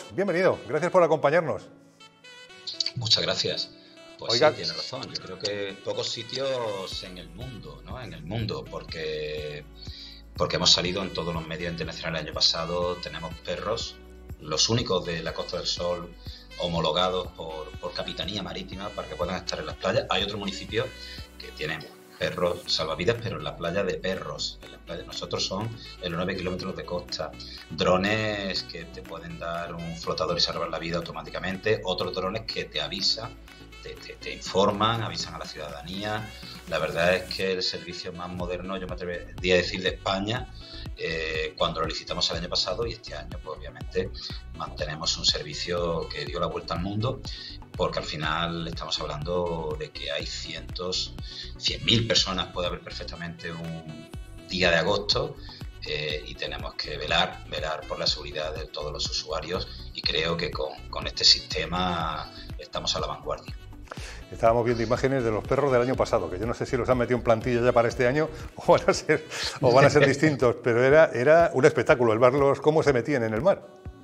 bienvenido. Gracias por acompañarnos. Muchas gracias. Pues Oiga, sí, tiene razón. Yo creo que pocos sitios en el mundo, ¿no? En el mundo, porque hemos salido en todos los medios internacionales el año pasado. Tenemos perros, los únicos de la Costa del Sol homologados por Capitanía Marítima para que puedan estar en las playas. Hay otros municipios que tienen perros salvavidas, pero en la playa de perros. En la playa, nosotros son en los 9 kilómetros de costa. Drones que te pueden dar un flotador y salvar la vida automáticamente. Otros drones que te avisan, te informan, avisan a la ciudadanía. La verdad es que el servicio más moderno, yo me atrevería a decir, de España, cuando lo licitamos el año pasado, y este año pues obviamente mantenemos un servicio que dio la vuelta al mundo, porque al final estamos hablando de que hay 100.000 personas, puede haber perfectamente un día de agosto, y tenemos que velar por la seguridad de todos los usuarios, y creo que con este sistema estamos a la vanguardia. Estábamos viendo imágenes de los perros del año pasado, que yo no sé si los han metido en plantilla ya para este año o van a ser distintos, pero era un espectáculo el verlos cómo se metían en el mar.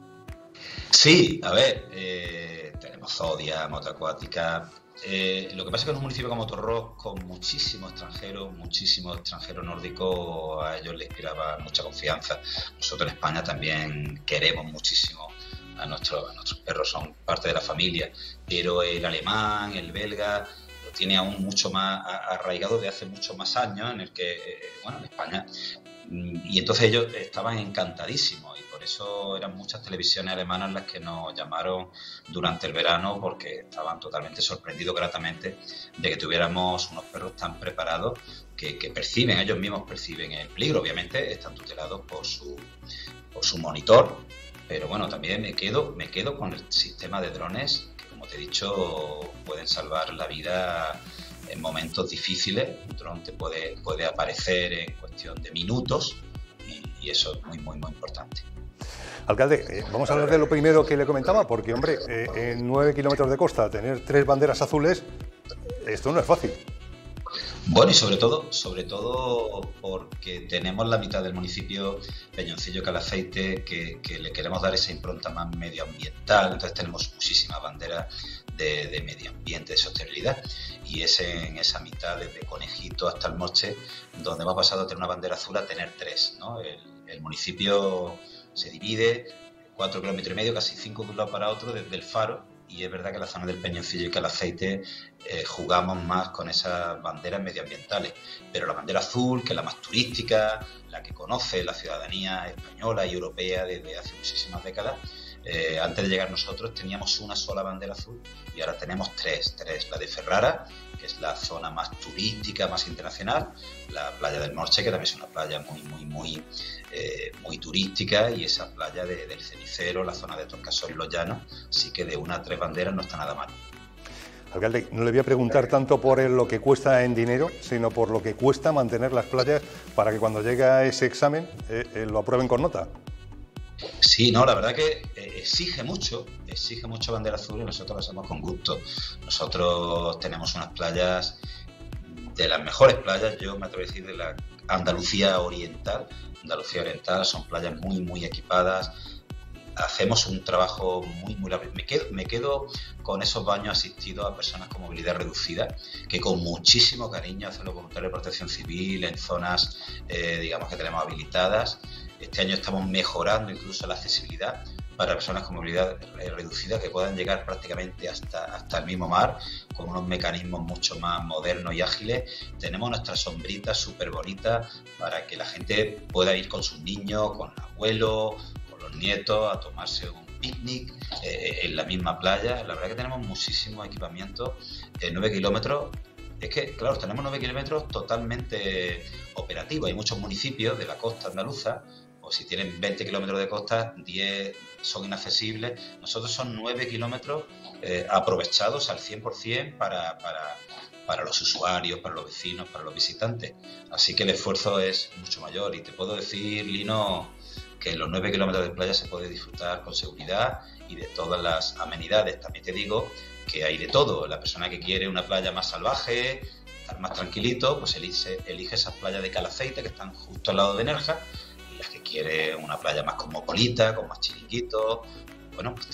Sí, a ver, tenemos zodia, moto acuática. Lo que pasa es que en un municipio como Torrós, con muchísimos extranjeros nórdicos, a ellos les inspiraba mucha confianza. Nosotros en España también queremos muchísimo a nuestros perros, son parte de la familia, pero el alemán, el belga, lo tiene aún mucho más arraigado de hace muchos más años, en el que, en España, y entonces ellos estaban encantadísimos, y por eso eran muchas televisiones alemanas las que nos llamaron durante el verano, porque estaban totalmente sorprendidos gratamente de que tuviéramos unos perros tan preparados que ellos mismos perciben el peligro. Obviamente están tutelados por su monitor. Pero bueno, también me quedo con el sistema de drones que, como te he dicho, pueden salvar la vida en momentos difíciles. Un dron te puede aparecer en cuestión de minutos, y eso es muy, muy, muy importante. Alcalde, vamos a hablar de lo primero que le comentaba, porque, hombre, en 9 kilómetros de costa, tener 3 banderas azules, esto no es fácil. Bueno, y sobre todo porque tenemos la mitad del municipio, Peñoncillo, Calaceite, que le queremos dar esa impronta más medioambiental. Entonces tenemos muchísimas banderas de medio ambiente, de sostenibilidad, y es en esa mitad, desde Conejito hasta el Moche, donde hemos pasado a tener una bandera azul a tener 3, ¿no? El municipio se divide 4,5 kilómetros, casi 5 de un lado para otro, desde el faro. Y es verdad que en la zona del Peñoncillo y Calaceite jugamos más con esas banderas medioambientales. Pero la bandera azul, que es la más turística, la que conoce la ciudadanía española y europea desde hace muchísimas décadas, antes de llegar nosotros teníamos una sola bandera azul, y ahora tenemos tres. La de Ferrara, que es la zona más turística, más internacional; la playa del Morche, que también es una playa muy turística; y esa playa del Cenicero, la zona de Torcasol y Los Llanos. Así que de 1 a 3 banderas no está nada mal. Alcalde, no le voy a preguntar tanto por lo que cuesta en dinero, sino por lo que cuesta mantener las playas para que cuando llegue ese examen lo aprueben con nota. Sí, no, la verdad que exige mucho bandera azul, y nosotros lo hacemos con gusto. Nosotros tenemos unas playas, de las mejores playas, yo me atrevo a decir, de la Andalucía Oriental. Son playas muy, muy equipadas. Hacemos un trabajo muy, muy largo. Me quedo con esos baños asistidos a personas con movilidad reducida, que con muchísimo cariño hacen los voluntarios de Protección Civil en zonas, digamos, que tenemos habilitadas. Este año estamos mejorando incluso la accesibilidad para personas con movilidad reducida, que puedan llegar prácticamente hasta el mismo mar, con unos mecanismos mucho más modernos y ágiles. Tenemos nuestras sombritas súper bonitas para que la gente pueda ir con sus niños, con abuelos, con los nietos, a tomarse un picnic en la misma playa. La verdad que tenemos muchísimos equipamientos en 9 kilómetros. Es que, claro, tenemos 9 kilómetros totalmente operativos. Hay muchos municipios de la costa andaluza, o si tienen 20 kilómetros de costa, 10 son inaccesibles. Nosotros son 9 kilómetros aprovechados al 100% para los usuarios, para los vecinos, para los visitantes. Así que el esfuerzo es mucho mayor, y te puedo decir, Lino, que en los 9 kilómetros de playa se puede disfrutar con seguridad y de todas las amenidades. También te digo que hay de todo. La persona que quiere una playa más salvaje, estar más tranquilito, pues elige esas playas de Calaceite, que están justo al lado de Nerja. Y las que quiere una playa más cosmopolita, con más chiringuitos, bueno, pues